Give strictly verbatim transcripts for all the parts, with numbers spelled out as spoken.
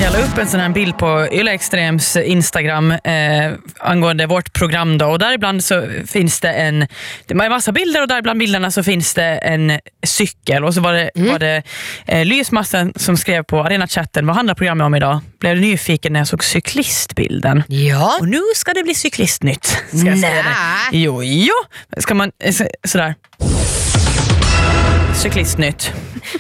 Jag la upp en sån här bild på Yle Extrems Instagram eh, angående vårt program då, och där ibland så finns det en det är en massa bilder och där bland bilderna så finns det en cykel och så var det, mm. var det eh, Lysmassen som skrev på Arena-chatten, vad handlar programmet om idag? Blev nyfiken när jag såg cyklistbilden. Ja. Och nu ska det bli cyklistnytt. Ska jag säga det? Jo, jo. Ska man så, sådär. Cyklistnytt.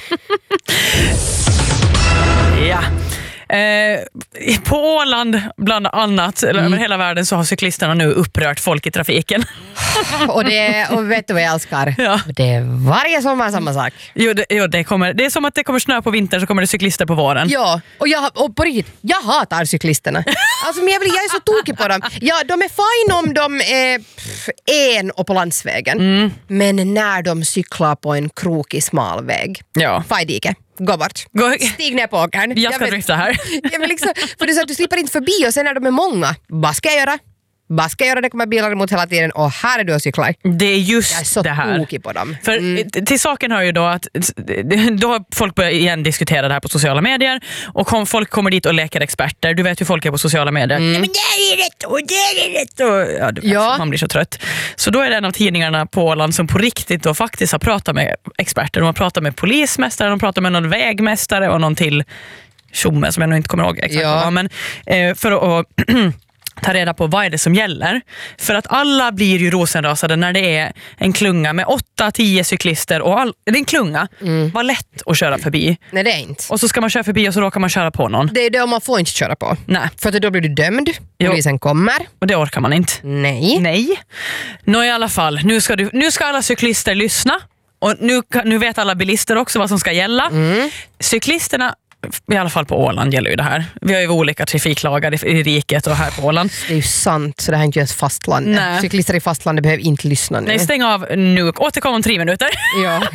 Ja. Eh, på Åland bland annat, eller Mm. över hela världen, så har cyklisterna nu upprört folk i trafiken. Och, det, och vet du vad jag älskar? Ja. Det är varje sommar samma sak. Jo, det, jo det, kommer, det är som att det kommer snö på vintern, så kommer det cyklister på våren. Ja, och, jag, och på riktigt, jag hatar cyklisterna. Alltså, men jag, blir, jag är så tokig på dem. Ja, de är fine om de är pff, en och på landsvägen. Mm. Men när de cyklar på en krokig smal väg. Ja. Fajdike. Gå bort. Gå. Stig ner på åkern. Jag ska drifta här. Jag vill liksom, för du, så att du slipper inte förbi och sen när de är många, vad ska jag göra? Vad ska jag göra? Det kommer bilar emot hela tiden och här är du och cyklar. Det är just jag är så det här. tokig på dem. För mm. till saken hör ju då att då har folk börjat igen diskutera det här på sociala medier och kom, folk kommer dit och leker experter. Du vet hur folk är på sociala medier. Mm. Men det är rätt och det är rätt och ja, du, ja. Man blir så trött. Så då är det en av tidningarna på Åland som på riktigt då faktiskt har pratat med experter. De har pratat med polismästare, de har pratat med någon vägmästare och någon till tjomme som jag nu inte kommer ihåg exakt ja. vad. Men eh, för att ta reda på vad är det som gäller. För att alla blir ju rosenrasade när det är en klunga med åtta tio cyklister och all, det är en klunga. Mm. Var lätt att köra förbi. Nej, det är inte. Och så ska man köra förbi och så råkar man köra på någon. Det är det man får inte köra på. Nej. För att då blir du dömd. Jo. Polisen kommer. Och det orkar man inte. Nej. Nej. Nå i alla fall, nu ska, du, nu ska alla cyklister lyssna. Och nu, nu vet alla bilister också vad som ska gälla. Mm. Cyklisterna, i alla fall på Åland gäller ju det här. Vi har ju olika trafiklagar i, i riket och här på Åland. Det är ju sant, så det här är inte ens fastland. Nej. Cyklister i fastlandet behöver inte lyssna nu. Nej, stäng av nu. Återkom om tre minuter. Ja.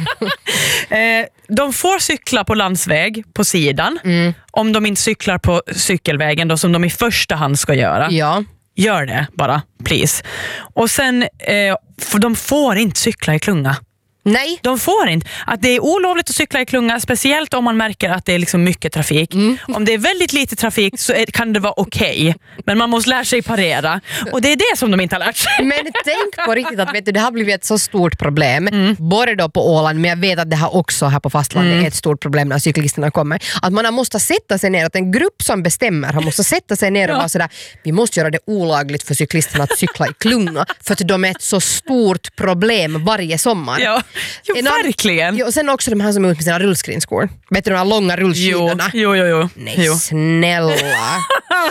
eh, de får cykla på landsväg på sidan. Mm. Om de inte cyklar på cykelvägen då, som de i första hand ska göra. Ja. Gör det bara, please. Och sen, eh, för de får inte cykla i klunga. Nej. De får inte. Att det är olovligt att cykla i klunga, speciellt om man märker att det är liksom mycket trafik. Mm. Om det är väldigt lite trafik så är, kan det vara okej. Okay. Men man måste lära sig parera. Och det är det som de inte har lärt sig. Men tänk på riktigt att vet du, det har blivit ett så stort problem. Mm. Både då på Åland, men jag vet att det här också här på fastlandet mm. är ett stort problem när cyklisterna kommer. Att man har måste sätta sig ner, att en grupp som bestämmer har måste sätta sig ner och ja. vara sådär, vi måste göra det olagligt för cyklisterna att cykla i klunga. För att de är ett så stort problem varje sommar. Ja. Jo, verkligen. Jo, och sen också de här som är ut med sina rullskrinskor. Vet du, de här långa rullskidorna? Jo, jo, jo. jo. Nej, jo. snälla.